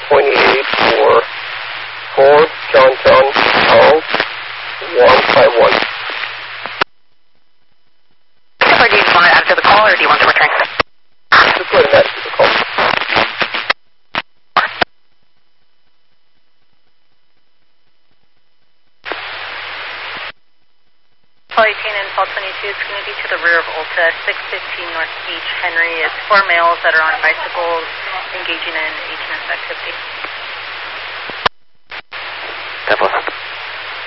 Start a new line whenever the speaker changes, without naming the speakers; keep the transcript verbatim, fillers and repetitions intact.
twenty-eight for four, John John, Charles, one five one.
Or do you want to add to the call, or do you want to return?
Just go ahead and add to the call.
Flight eighteen and Fall twenty-two is going to be to the rear of Ulta, six fifteen North Beach, Henry. It's four males that are on bicycles engaging in H M S activity.
Double.